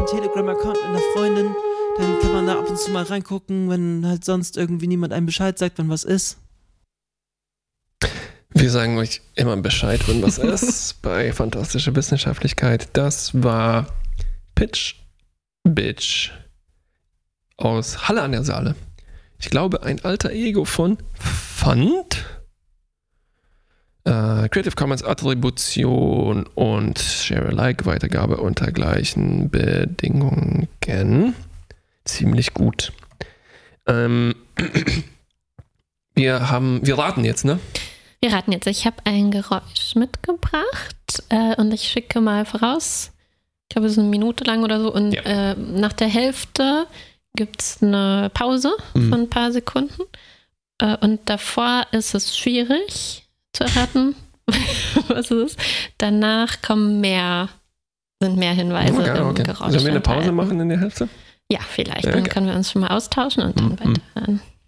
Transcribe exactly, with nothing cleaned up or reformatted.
Telegram-Account mit einer Freundin. Dann kann man da ab und zu mal reingucken, wenn halt sonst irgendwie niemand einem Bescheid sagt, wenn was ist. Wir sagen euch immer Bescheid, wenn was ist, bei Fantastische Wissenschaftlichkeit. Das war Pitch Bitch aus Halle an der Saale. Ich glaube, ein alter Ego von Fund. Äh, Creative Commons Attribution und Share Alike Weitergabe unter gleichen Bedingungen. Ziemlich gut. Ähm, wir haben, wir raten jetzt, ne? Wir raten jetzt. Ich habe ein Geräusch mitgebracht äh, und ich schicke mal voraus. Ich glaube, es ist eine Minute lang oder so. Und ja. äh, nach der Hälfte gibt es eine Pause mhm. von ein paar Sekunden. Äh, und davor ist es schwierig zu erraten, was es ist. Danach kommen mehr, sind mehr Hinweise okay, im okay. Geräusch. Sollen wir eine Pause machen in der Hälfte? Ja, vielleicht. Ja, dann okay. können wir uns schon mal austauschen und dann mhm. weiterhören.